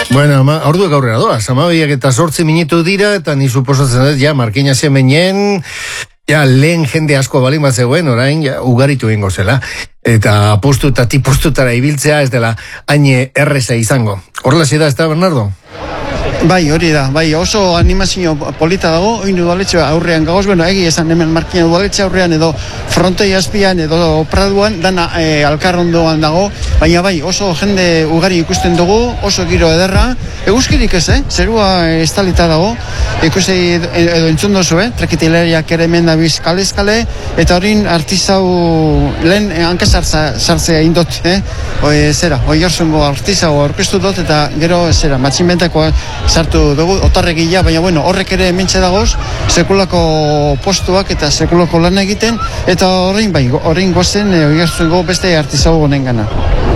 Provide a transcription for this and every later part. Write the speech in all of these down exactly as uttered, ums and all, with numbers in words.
Bueno, ama, orduak aurrera doaz, amabiak eta sortzi minutu dira, eta ni suposatzen dut, ja, Markina zemenien, ja, lehen jende asko balin bat zegoen, orain, ja, ugaritu egingo zela. Eta postu eta tipostutara ibiltzea ez dela haine erreza izango. Horrela da, ez da, Bernardo? Bai, hori da, bai, oso animazio polita dago, oin udaletxe aurrean gagoz, bueno, egi esan hemen Markina udaletxe aurrean edo frontoi azpian edo praduan, dana e, alkarrondoan dago, baina bai, oso jende ugari ikusten dugu, oso giro ederra, eguzkirik ez, eh? Zerua estalita dago, ikusi edo entzun dozu, eh? Trekitileriak ere hemen dabiz kale-eskale, eta horin artizau lehen hankasartza sartzea indot, eh? Oi, zera, oi orzungo artizau orkestu dut, eta gero, zera, matxinbentakoa sartu dugu, otarregia, baina bueno, horrek ere hementxe dagoz, sekulako postuak eta sekulako lan egiten, eta horrein bai, horrein gozen, e, oiartzuengo beste artizau honen gana.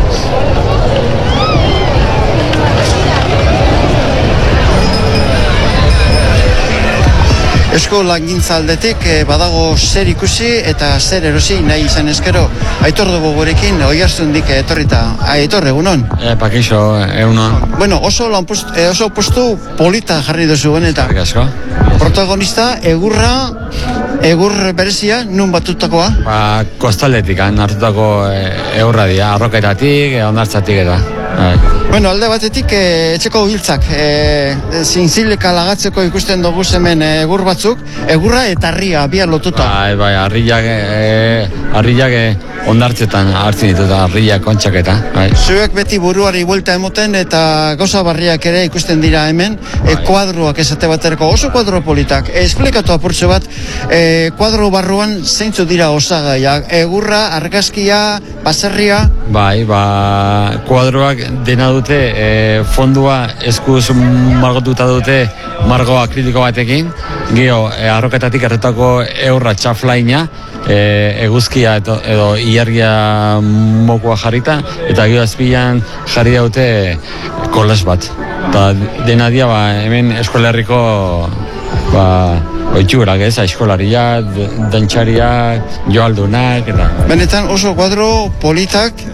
Esko langintza aldetik eh, badago zer ikusi eta zer erosi nahi izan eskero. Aitor dugu gurekin, oiartzundik etorrita. Aitor, egunon? E, pakixo, egunon. Bueno, oso, lanpost, eh, oso postu polita jarri duzu benetan. Asko. Protagonista, egurra, egur berezia, nun batutakoa? Ba, kostaldetik, hartutako e, egurra dira, arroketatik, e, ondartzatik eta. Bai. Bueno, alde batetik e, etxeko hiltzak, e, zintzileka lagatzeko ikusten dugu hemen egur batzuk, egurra eta harria, bia lotuta. Bai, bai, harriak, e, harriak e, ondartzetan hartzen ditut, harriak kontxak eta. Bai. Zuek beti buruari buelta emoten eta gauza barriak ere ikusten dira hemen, e, kuadroak esate baterako, oso kuadro politak. E, esplikatu apurtxo bat, e, kuadro barruan zeintzu dira osagaiak, egurra, argazkia, baserria? Bai, ba, kuadroak dena dute, e, fondua eskuz margotuta dute margo akriliko batekin, gero e, arroketatik erretako eurra txaflaina, e, eguzkia edo, edo ilargia mokoa jarrita, eta gero azpilan jarri daute koles bat. Eta dena dia, ba, hemen eskolarriko ba, oitxurak ez, eskolariak, dantxariak, joaldunak, eta... Benetan oso kuadro politak,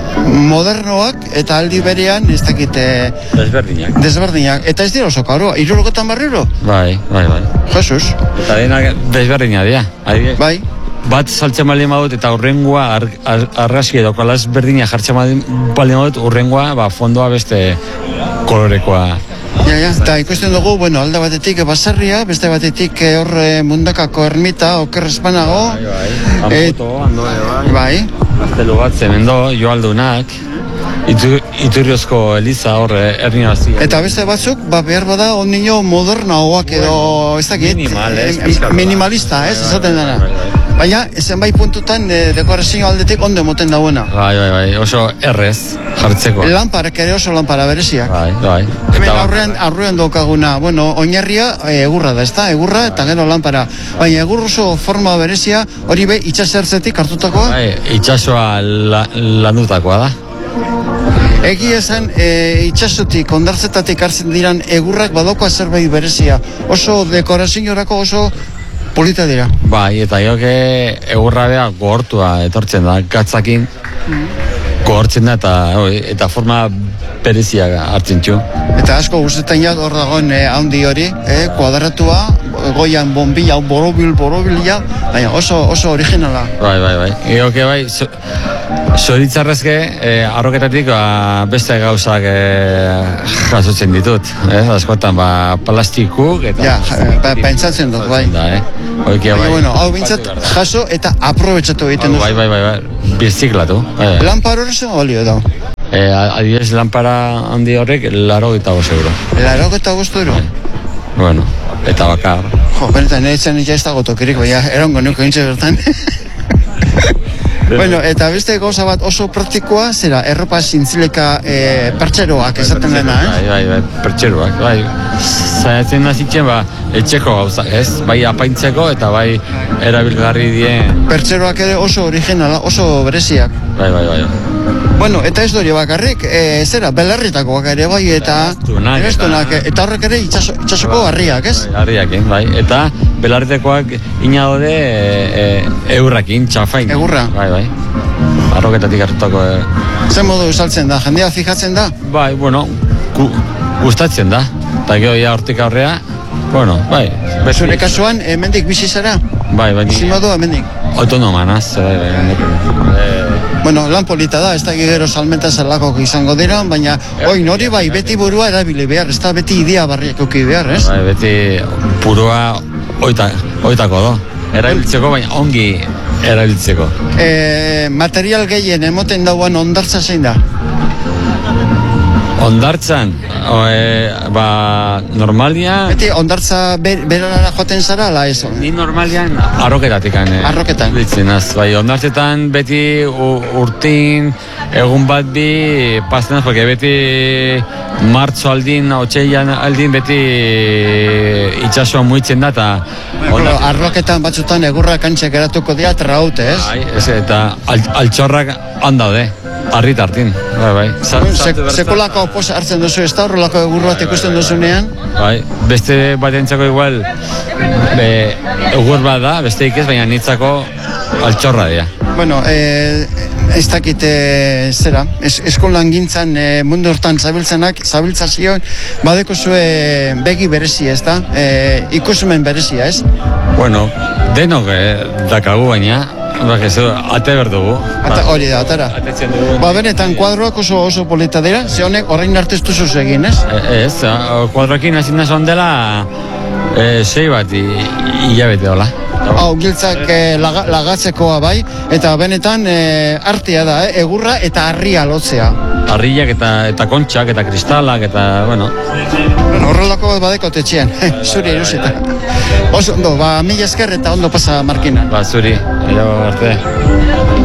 modernoak eta aldi berean ez dakite desberdinak. Desberdinak. Eta ez dira oso karo, hirurogeita hamar euro? Bai, bai, bai. Jesus. Eta denak desberdinak dira. Bai. Bat saltzen baldin badut eta urrengoa ar, ar, argazki edo kolaz berdina jartzen baldin badut, urrengoa ba, fondoa beste kolorekoa. Ja, ja, eta ikusten dugu, bueno, alde batetik baserria, beste batetik horre mundakako ermita, okerrezpanago. Bai, bai, Amputo, Andoe, bai. Bai. Aztelu bat zemendo, joaldunak, Itur, Iturriozko Eliza horre erni hazi. Eta beste batzuk, ba, behar bada, ondino modernagoak edo, ez dakit, Minimal, ez, eh, minimalista, ez, esaten dena. Bai, bai. Baina, zenbait puntutan, e, dekorazio aldetik ondo emoten dauena. Bai, bai, bai, oso errez jartzeko. Lamparek ere oso lampara bereziak. Bai, bai. Hemen aurrean, aurrean daukaguna, bueno, oinarria e, egurra da, ezta? Egurra eta gero lampara. Baina egur oso forma berezia, hori be, itxasertzetik hartutakoa? Bai, itxasoa la, landutakoa da. Egi esan, e, itxasotik, ondartzetatik hartzen diran egurrak badokoa zerbait berezia. Oso dekoraziorako oso polita dira. Bai, eta joke egurra beha gogortua etortzen da, gatzakin gogortzen da eta, oi, eta forma berezia hartzen txu. Eta asko gustetan jat hor dagoen e, handi hori, e, kuadratua, goian bombilla, borobil, borobila, baina oso, oso originala. Bai, bai, bai. Joke bai, so, zoritzarrezke, e, arroketatik ba, beste gauzak e, jasotzen ditut. Eh? Askotan, ba, plastikuk eta... Ja, ba, pentsatzen dut, bai. Da, eh? Oike, bai. Bueno, hau bintzat jaso eta aprobetsatu egiten duzu. Bai, bai, bai, bai. Biziklatu. Bai, bai. Lampar hori zen olio da? E, adibidez, lampara handi horrek, laro eta goz euro. Laro eta goz euro? Bueno, eta bakar. Jo, benetan, etzen nik ez dago tokirik, baina erongo nuko intxe bertan. Bueno, eta beste gauza bat oso praktikoa, zera, erropa zintzileka e, pertseroak esaten dena, eh? Bai, bai, bai, pertseroak, bai. Zaiatzen nazitzen, ba, etxeko gauza, ez? Bai apaintzeko eta bai erabilgarri dien... Pertseroak ere oso originala, oso bereziak. Bai, bai, bai. Bueno, eta ez dori bakarrik, e, zera, belarritakoak ere bai, eta... Eraztunak, eta... eta horrek ere itxaso, itxasoko harriak, ez? Bai, harriakin, bai. Eta belarritakoak ina daude e, e, eurrakin, txafain. Egurra? Bai, bai. Arroketatik hartutako... E... Zer modu saltzen da? Jendea fijatzen da? Bai, bueno, ku, gustatzen da. Eta gero ja hortik aurrea, bueno, bai. Beti, Zure kasuan, hemendik bizi zara? bai, bai. Bizi modu hemendik? Autonoma naz, bai, bai. Bueno, lan polita da, ez da gero salmenta zelako izango dira, baina oin hori bai, beti burua erabili behar, ez da beti idea barriak uki behar, ez? Bai, beti burua oita, oitako do. Erabiltzeko, baina ongi erabiltzeko. E, material gehien emoten dauan ondartza zein da? Ondartzan, o, e, ba, normalia... Beti ondartza ber, berara joten zara, ala ez? Ni normalian arroketatik. Eh, Arroketan. Biltzen az, bai, ondartzetan beti u, urtin, egun bat bi, pasten az, porque beti martzo aldin, otxeian aldin, beti itxasoa muitzen da, eta... Bueno, arroketan batzutan egurra kantxek eratuko dira traute, ez? Bai, ez, eta al, altxorrak handaude. Arrit hartin, bai, bai. Zart, Se, sekolako posa hartzen duzu, ez da horrelako egur bat ikusten duzunean? Bai, beste bat entzako igual, be, egur bat da, beste ikez, baina nitzako altxorra dira. Bueno, eh, ez dakit eh, zera, es, eskolan gintzan eh, mundu hortan zabiltzenak, zabiltzazioen, badeko zue begi berezi, ez da? Eh, ikusumen berezia, ez? Bueno, denok eh, dakagu baina, bak ez, ate berdugu. Ata, hori da, atara. Atetzen dugu. Ba, benetan kuadroak oso oso polita dira, ze honek orain arte ez duzu egin, ez? E, ez, kuadrokin hasi nazon dela, e, sei bat hilabete hola. Hau, giltzak eh, laga, lagatzekoa bai, eta benetan eh, artea da, eh, egurra eta harria lotzea. Harriak eta, eta kontxak eta kristalak eta, bueno. Bueno, horrelako bat badeko tetxean, zuri erosita. Oso ondo, ba, mila esker eta ondo pasa markinan. Ba, zuri, ero arte.